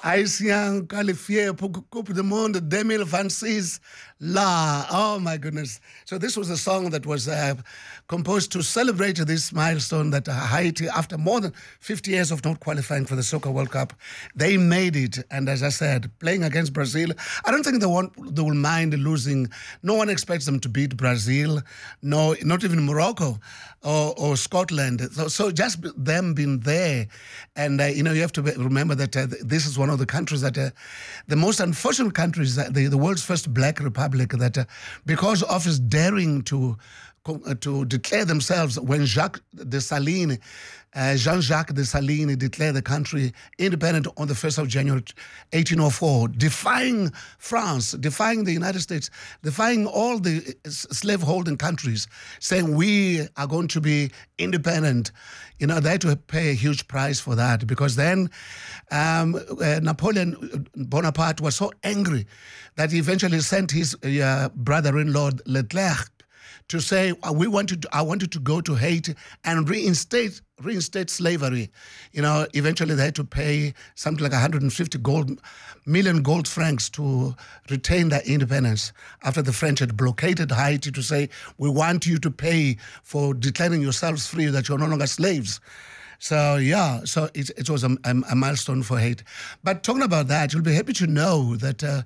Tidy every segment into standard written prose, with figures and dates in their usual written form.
Haïtien, qualifié pour Coupe du Monde 2026. La, oh my goodness. So this was a song that was composed to celebrate this milestone that Haiti, after more than 50 years of not qualifying for the Soccer World Cup, they made it. And as I said, playing against Brazil, I don't think they will mind losing. No one expects them to beat Brazil, no, not even Morocco or Scotland. So just them being there. And, you have to remember that this is one of the countries that, the most unfortunate countries, the world's first black republic, that because of his daring to declare themselves when Jean-Jacques Dessalines declared the country independent on the 1st of January 1804, defying France, defying the United States, defying all the slave-holding countries, saying we are going to be independent. They had to pay a huge price for that, because then Napoleon Bonaparte was so angry that he eventually sent his brother-in-law Leclerc to say, I wanted to go to Haiti and reinstate slavery. Eventually they had to pay something like 150 million gold francs to retain their independence after the French had blockaded Haiti to say, we want you to pay for declaring yourselves free, that you're no longer slaves. So, it was a milestone for Haiti. But talking about that, you'll be happy to know that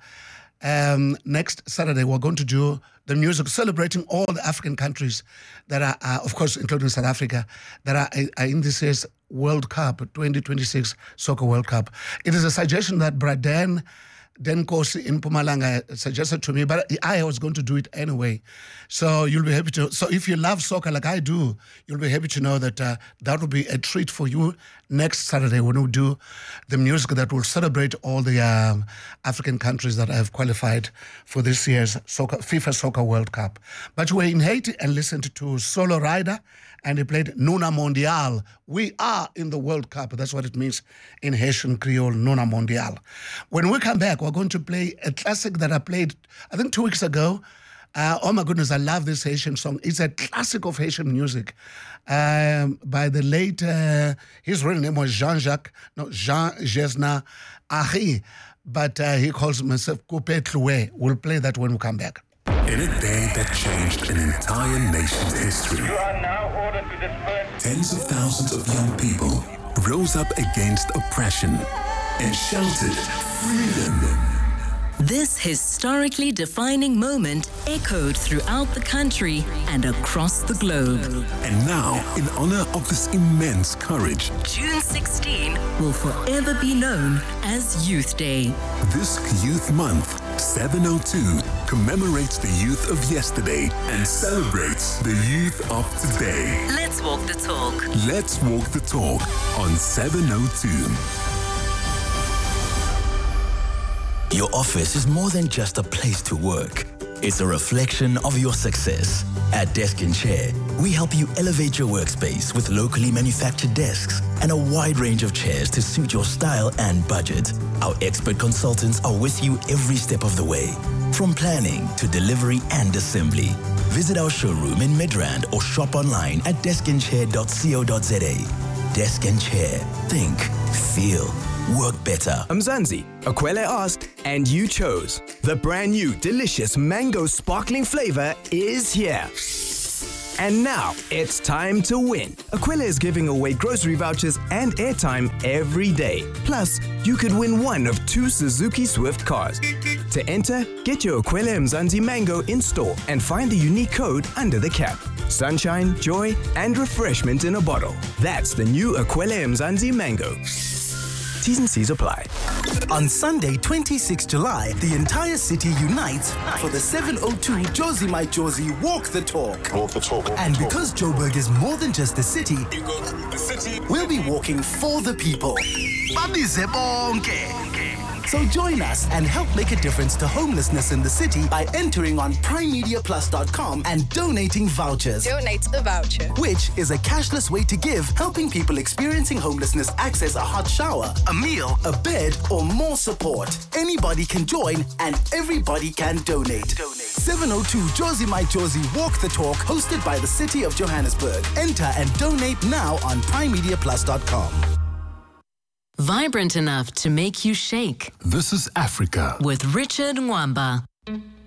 next Saturday we're going to do the music celebrating all the African countries that are, of course, including South Africa, that are in this year's World Cup, 2026 Soccer World Cup. It is a suggestion that Braden Denkosi in Mpumalanga suggested to me, but I was going to do it anyway. So you'll be happy to. So if you love soccer like I do, you'll be happy to know that that will be a treat for you next Saturday when we do the music that will celebrate all the African countries that have qualified for this year's FIFA Soccer World Cup. But we're in Haiti and listened to Solo Rider, and he played Nuna Mondial. We are in the World Cup. That's what it means in Haitian Creole, Nuna Mondial. When we come back, we're going to play a classic that I played, I think 2 weeks ago. Oh my goodness, I love this Haitian song. It's a classic of Haitian music by the late, his real name was Jean Gesna Ari, but he calls himself Coupé Cloué. We'll play that when we come back. In a day that changed an entire nation's history, tens of thousands of young people rose up against oppression and shouted freedom. This historically defining moment echoed throughout the country and across the globe. And now, in honor of this immense courage, June 16 will forever be known as Youth Day. This Youth Month, 702, commemorates the youth of yesterday and celebrates the youth of today. Let's walk the talk. Let's walk the talk on 702. Your office is more than just a place to work. It's a reflection of your success. At Desk & Chair, we help you elevate your workspace with locally manufactured desks and a wide range of chairs to suit your style and budget. Our expert consultants are with you every step of the way, from planning to delivery and assembly. Visit our showroom in Midrand or shop online at deskandchair.co.za. Desk & Chair. Think, feel, work better. Mzansi, Akwele asked, and you chose. The brand new delicious mango sparkling flavor is here. And now, it's time to win. Akwele is giving away grocery vouchers and airtime every day. Plus, you could win one of 2 Suzuki Swift cars. To enter, get your Akwele Mzansi Mango in store and find the unique code under the cap. Sunshine, joy, and refreshment in a bottle. That's the new Akwele Mzansi Mango. T's and C's apply. On Sunday, 26 July, the entire city unites for the 702 Josie My Josie Walk the Talk. Walk the talk. And because Joburg is more than just a city, we'll be walking for the people. So join us and help make a difference to homelessness in the city by entering on primemediaplus.com and donating vouchers. Donate a voucher, which is a cashless way to give, helping people experiencing homelessness access a hot shower, a meal, a bed, or more support. Anybody can join and everybody can donate. 702 Josie My Josie Walk the Talk, hosted by the City of Johannesburg. Enter and donate now on primemediaplus.com. Vibrant enough to make you shake. This is Africa. With Richard Nwamba.